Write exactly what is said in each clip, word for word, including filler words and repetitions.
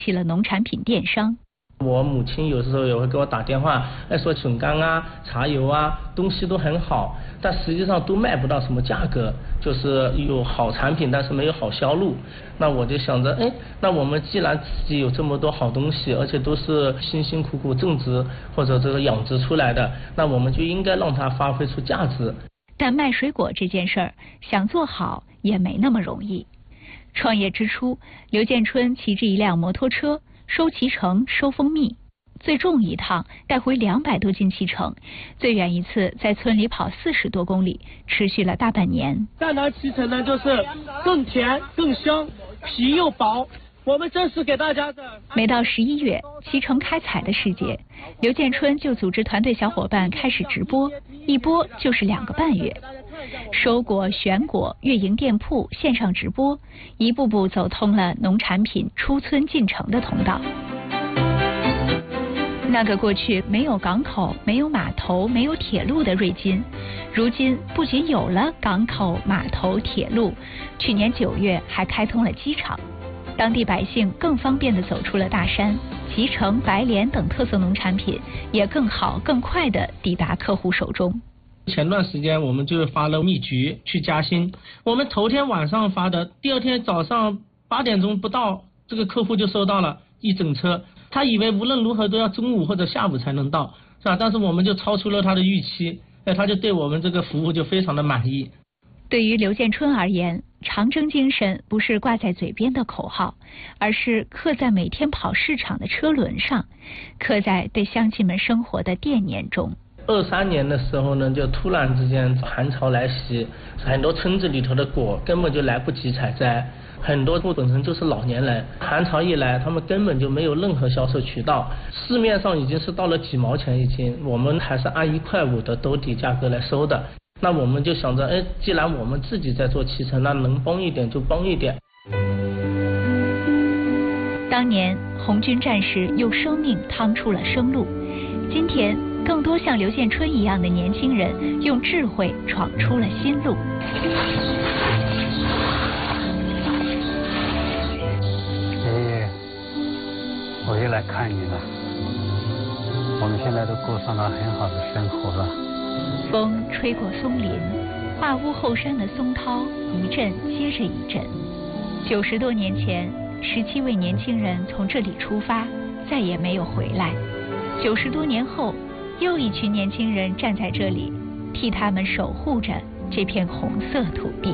起了农产品电商。 我母亲有时候也会给我打电话，哎，说笋干啊、茶油啊，东西都很好，但实际上都卖不到什么价格，就是有好产品，但是没有好销路。那我就想着，哎，那我们既然自己有这么多好东西，而且都是辛辛苦苦种植或者这个养殖出来的，那我们就应该让它发挥出价值。 但卖水果这件事儿，想做好也没那么容易。创业之初，刘建春骑着一辆摩托车，收脐橙、收蜂蜜，最重一趟带回两百多斤脐橙，最远一次在村里跑四十多公里，持续了大半年。 赣南脐橙呢，就是更甜、更香，皮又薄。我们这是给大家的。 每到十一月，脐橙开采的时节，刘建春就组织团队小伙伴开始直播，一播就是两个半月。收果、选果、运营店铺、线上直播，一步步走通了农产品出村进城的通道。那个过去没有港口、没有码头、没有铁路的瑞金，如今不仅有了港口、码头、铁路，去年九月还开通了机场，当地百姓更方便地走出了大山，脐橙、白莲等特色农产品也更好、更快地抵达客户手中。 前段时间我们就发了蜜橘去嘉兴，我们头天晚上发的，第二天早上八点钟不到，这个客户就收到了一整车。他以为无论如何都要中午或者下午才能到，是吧？但是我们就超出了他的预期，哎，他就对我们这个服务就非常的满意。 对于刘建春而言，长征精神不是挂在嘴边的口号，而是刻在每天跑市场的车轮上，刻在对乡亲们生活的惦念中。 二三年的时候呢，就突然之间寒潮来袭，很多村子里头的果根本就来不及采摘，很多户本身就是老年人，寒潮一来，他们根本就没有任何销售渠道，市面上已经是到了几毛钱一斤，我们还是按一块五的兜底价格来收的。那我们就想着，哎，既然我们自己在做脐橙，那能帮一点就帮一点。 当年红军战士用生命趟出了生路，今天更多像刘建春一样的年轻人用智慧闯出了新路。 爷爷，我又来看你了。我们现在都过上了很好的生活了。 风吹过松林，画屋后山的松涛一阵接着一阵。九十多年前，十七位年轻人从这里出发，再也没有回来。九十多年后，又一群年轻人站在这里，替他们守护着这片红色土地。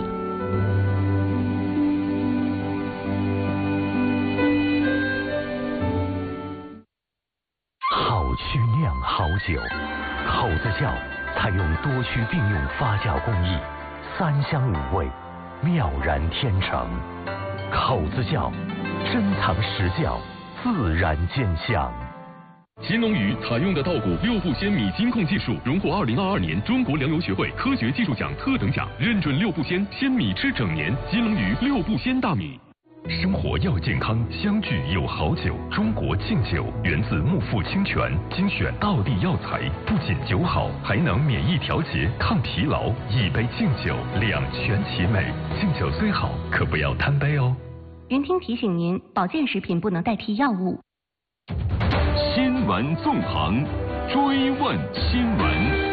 好曲酿好酒，口子窖采用多区并用发酵工艺，三香五味，妙然天成。口子窖珍藏实窖，自然兼香。 新龙鱼采用的稻谷六步鲜米金控技术，荣获二零二二年中国粮油学会科学技术奖特等奖，认准六步鲜，鲜米吃整年。新龙鱼六步鲜大米。生活要健康，相聚有好酒。中国敬酒源自木富清泉，精选道地药材，不仅酒好，还能免疫调节、抗疲劳。一杯敬酒，两全其美。敬酒虽好，可不要贪杯哦。 云听提醒您，保健食品不能代替药物。 新闻纵横，追问新闻。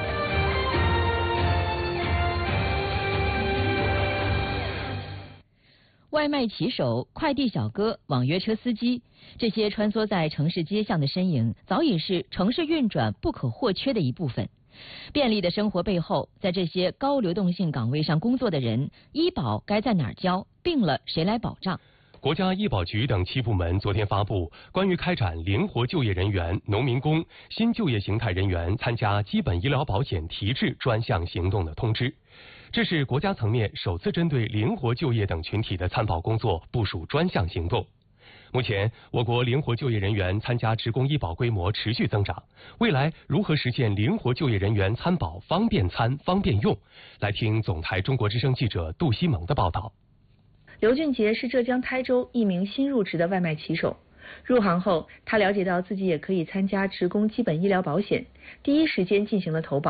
外卖骑手、快递小哥、网约车司机，这些穿梭在城市街巷的身影，早已是城市运转不可或缺的一部分。便利的生活背后，在这些高流动性岗位上工作的人，医保该在哪儿交？病了谁来保障？ 国家医保局等七部门昨天发布关于开展灵活就业人员、农民工、新就业形态人员参加基本医疗保险提质专项行动的通知。这是国家层面首次针对灵活就业等群体的参保工作部署专项行动。目前，我国灵活就业人员参加职工医保规模持续增长。未来如何实现灵活就业人员参保方便参、方便用？来听总台中国之声记者杜西蒙的报道。 刘俊杰是浙江台州一名新入职的外卖骑手。入行后，他了解到自己也可以参加职工基本医疗保险，第一时间进行了投保。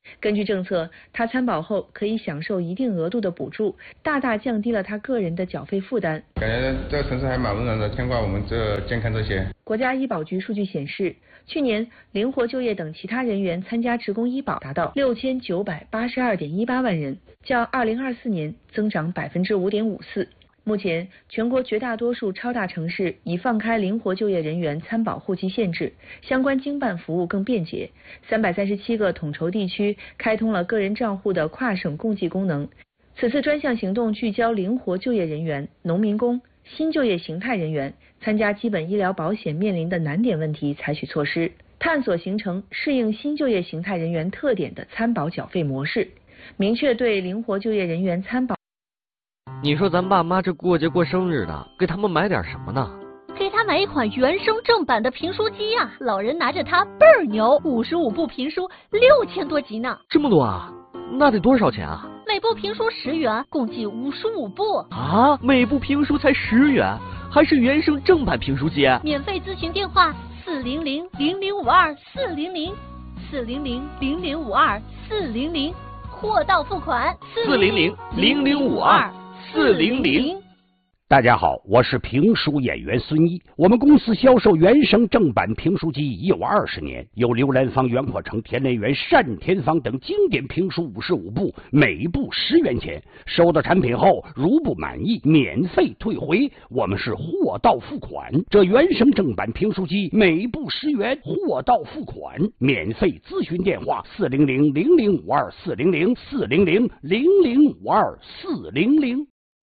根据政策，他参保后可以享受一定额度的补助，大大降低了他个人的缴费负担。 感觉这个城市还蛮温暖的，牵挂我们这健康这些。 国家医保局数据显示，去年灵活就业等其他人员参加职工医保达到六千九百八十二点一八万人，较二零二四年增长百分之五点五四。目前，全国绝大多数超大城市已放开灵活就业人员参保户籍限制，相关经办服务更便捷。三百三十七个统筹地区开通了个人账户的跨省共济功能。此次专项行动聚焦灵活就业人员、农民工、新就业形态人员参加基本医疗保险面临的难点问题，采取措施，探索形成适应新就业形态人员特点的参保缴费模式，明确对灵活就业人员参保。 你说咱爸妈这过节过生日的，给他们买点什么呢？ 给他买一款原声正版的评书机呀、啊，老人拿着它倍儿牛，五十五部评书，六千多集呢。 这么多啊？那得多少钱啊？ 每部评书十元，共计五十五部。 啊，每部评书才十元，还是原声正版评书机？ 免费咨询电话：四零零零零五二四零零，四零零零零五二四零零，货到付款。 四零零零零五二。四零零， 大家好，我是评书演员孙一。我们公司销售原声正版评书机已有二十年，有刘兰芳、袁阔成、田连元、单田芳等经典评书五十五部，每部十元钱。收到产品后，如不满意，免费退回。我们是货到付款。这原声正版评书机每部十元，货到付款，免费咨询电话：四零零零零五二四零零四零零零零五二四零零。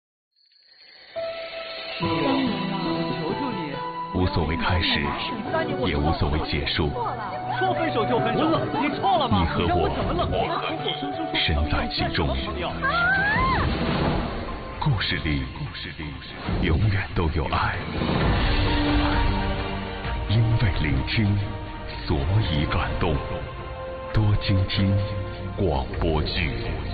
求求你， 无所谓开始，也无所谓结束。 说分手就分手，你错了吗？ 你和我，我和你，身在其中。故事里，故事里，永远都有爱。因为聆听，所以感动。多倾听广播剧。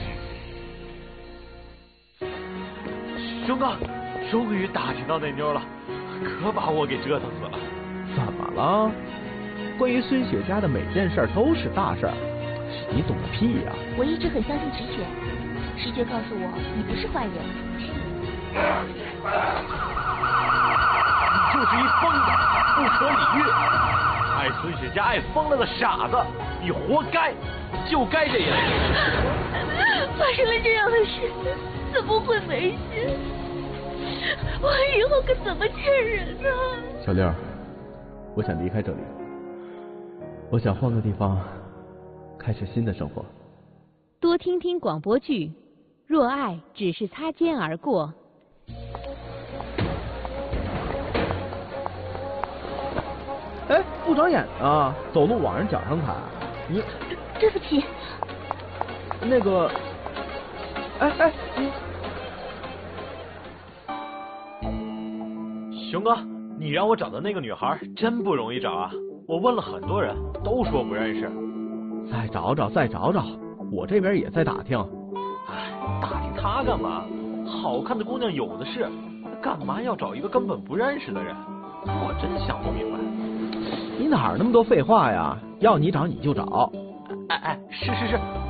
兄哥。终于打听到那妞了，可把我给折腾死了。 怎么了？关于孙雪家的每件事都是大事儿，你懂个屁呀、啊！ 我一直很相信直觉，直觉告诉我你不是坏人。 你就是一疯子，不可理喻，爱孙雪家爱疯了的傻子，你活该，就该这样。 发生了这样的事，怎么会没事？我以后可怎么见人呢？ 小六，我想离开这里，我想换个地方，开始新的生活。 多听听广播剧，若爱只是擦肩而过。 哎，不长眼啊，走路往人脚上踩。你对不起。 那个，哎哎，你。 熊哥，你让我找的那个女孩真不容易找啊！我问了很多人，都说不认识。 再找找，再找找，我这边也在打听。 哎，打听她干嘛？好看的姑娘有的是，干嘛要找一个根本不认识的人？我真想不明白。 你哪那么多废话呀？要你找你就找。 哎哎，是是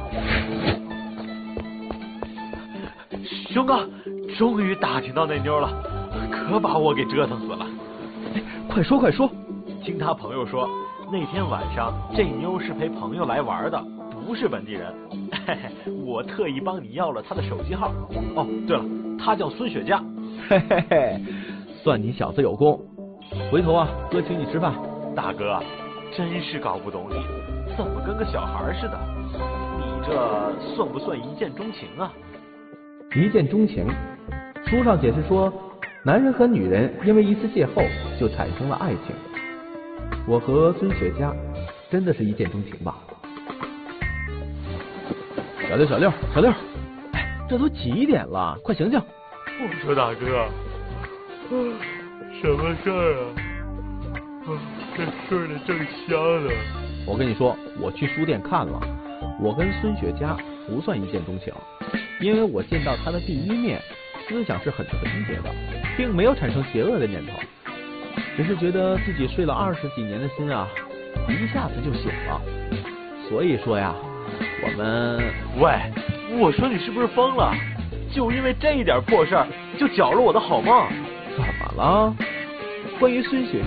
是。熊哥，终于打听到那妞了。可把我给折腾死了！ 哎，快说快说！ 听他朋友说，那天晚上这妞是陪朋友来玩的，不是本地人。嘿嘿，我特意帮你要了他的手机号。哦，对了，他叫孙雪佳。 嘿嘿嘿，算你小子有功。回头啊，哥请你吃饭。 大哥，真是搞不懂你，怎么跟个小孩似的？你这算不算一见钟情啊？ 一见钟情，书上解释说。男人和女人因为一次邂逅就产生了爱情。我和孙雪佳真的是一见钟情吧？小六，小六，小六，哎，这都几点了？快醒醒！ 我说大哥，什么事儿啊？这睡得正香呢。 我跟你说，我去书店看了，我跟孙雪佳不算一见钟情，因为我见到她的第一面，思想是很纯洁的。并没有产生邪恶的念头，只是觉得自己睡了二十几年的心啊，一下子就醒了。所以说呀， 我们…… 喂，我说你是不是疯了？就因为这一点破事儿，就搅了我的好梦？ 怎么了？关于孙雪